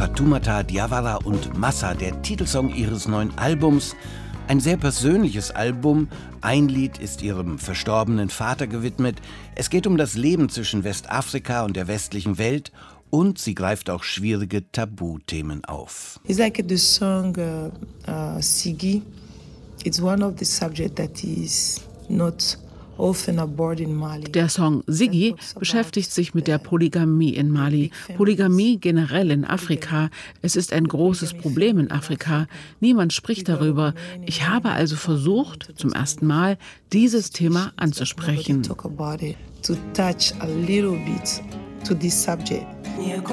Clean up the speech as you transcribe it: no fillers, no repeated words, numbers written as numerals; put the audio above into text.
Fatoumata Diawara und Massa, der Titelsong ihres neuen Albums. Ein sehr persönliches Album. Ein Lied ist ihrem verstorbenen Vater gewidmet. Es geht um das Leben zwischen Westafrika und der westlichen Welt. Und sie greift auch schwierige Tabuthemen auf. It's like the song Sigi. It's one of the subjects that is not often aboard in Mali. Der Song Sigi beschäftigt sich mit der Polygamie in Mali. Polygamie generell in Afrika. Es ist ein großes Problem in Afrika. Niemand spricht darüber. Ich habe also versucht, zum ersten Mal dieses Thema anzusprechen. To touch a little bit to this subject.